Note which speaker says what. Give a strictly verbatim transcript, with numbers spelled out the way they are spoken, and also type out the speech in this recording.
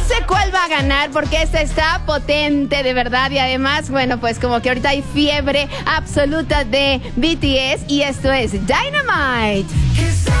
Speaker 1: sé cuál va a ganar porque esta está potente de verdad y además, bueno, pues como que ahorita hay fiebre absoluta de B T S y esto es Dynamite.